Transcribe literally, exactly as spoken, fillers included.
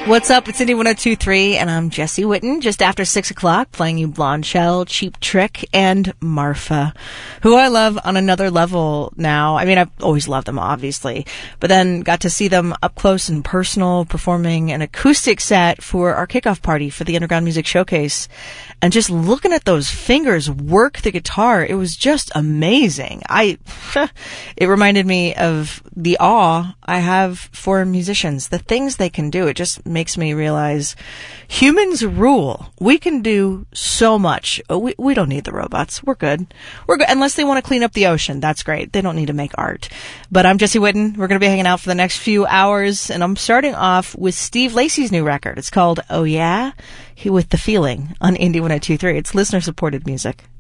What's up? It's Indie one oh two point three, and I'm Jesse Witten, just after six o'clock, playing you Blonde Shell, Cheap Trick, and Marfa, who I love on another level now. I mean, I've always loved them, obviously, but then got to see them up close and personal, performing an acoustic set for our kickoff party for the Underground Music Showcase. And just looking at those fingers work the guitar, it was just amazing. I, it reminded me of the awe I have for musicians, the things they can do. It just makes me realize humans rule. We can do so much. We, we don't need the robots. We're good. We're good. Unless they want to clean up the ocean. That's great. They don't need to make art. But I'm Jesse Witten. We're going to be hanging out for the next few hours. And I'm starting off with Steve Lacy's new record. It's called Oh Yeah? He with the Feeling on Indie one oh two point three. It's listener supported music.